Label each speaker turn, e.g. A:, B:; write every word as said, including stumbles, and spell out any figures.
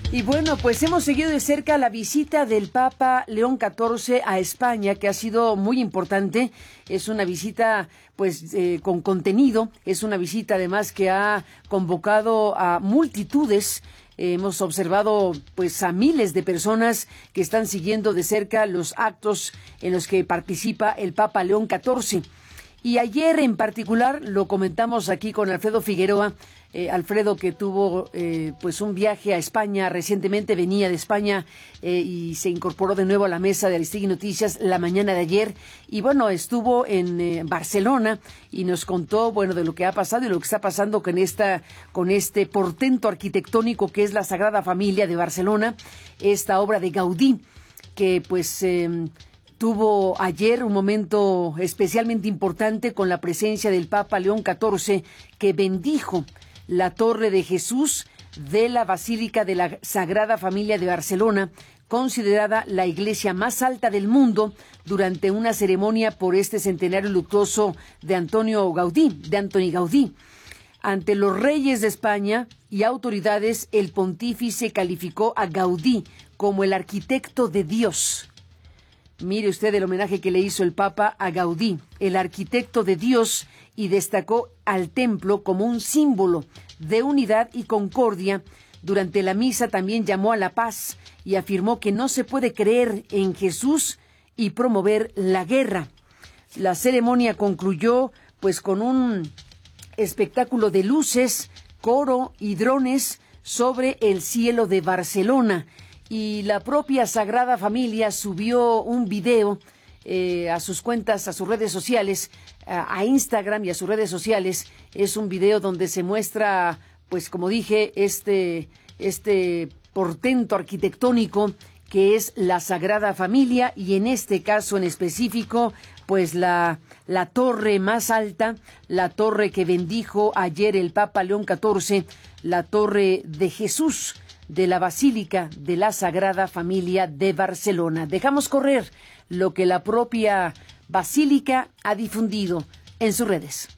A: Y bueno, pues hemos seguido de cerca la visita del Papa León catorce a España, que ha sido muy importante. Es una visita pues eh, con contenido, es una visita además que ha convocado a multitudes. Eh, hemos observado pues a miles de personas que están siguiendo de cerca los actos en los que participa el Papa León catorce. Y ayer en particular, lo comentamos aquí con Alfredo Figueroa, eh, Alfredo que tuvo eh, pues un viaje a España recientemente, venía de España eh, y se incorporó de nuevo a la mesa de Aristegui Noticias la mañana de ayer. Y bueno, estuvo en eh, Barcelona y nos contó, bueno, de lo que ha pasado y lo que está pasando con esta, con este portento arquitectónico que es la Sagrada Familia de Barcelona, esta obra de Gaudí, que pues eh, tuvo ayer un momento especialmente importante con la presencia del Papa León catorce, que bendijo la Torre de Jesús de la Basílica de la Sagrada Familia de Barcelona, considerada la iglesia más alta del mundo, durante una ceremonia por este centenario luctuoso de Antonio Gaudí, de Antoni Gaudí. Ante los reyes de España y autoridades, el pontífice calificó a Gaudí como el arquitecto de Dios. Mire usted el homenaje que le hizo el Papa a Gaudí, el arquitecto de Dios, y destacó al templo como un símbolo de unidad y concordia. Durante la misa también llamó a la paz y afirmó que no se puede creer en Jesús y promover la guerra. La ceremonia concluyó pues con un espectáculo de luces, coro y drones sobre el cielo de Barcelona. Y la propia Sagrada Familia subió un video eh, a sus cuentas, a sus redes sociales, a, a Instagram y a sus redes sociales. Es un video donde se muestra, pues como dije, este, este portento arquitectónico que es la Sagrada Familia, y en este caso en específico, pues la, la torre más alta, la torre que bendijo ayer el Papa León catorce, la Torre de Jesús de la Basílica de la Sagrada Familia de Barcelona. Dejamos correr lo que la propia Basílica ha difundido en sus redes.